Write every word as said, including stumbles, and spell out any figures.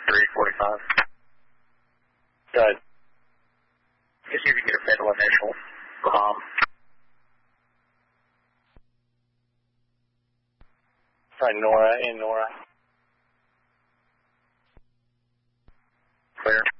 three forty-five. Good. Just see if you can get a fatal initial. Um, Sorry, Nora in Nora. Clear.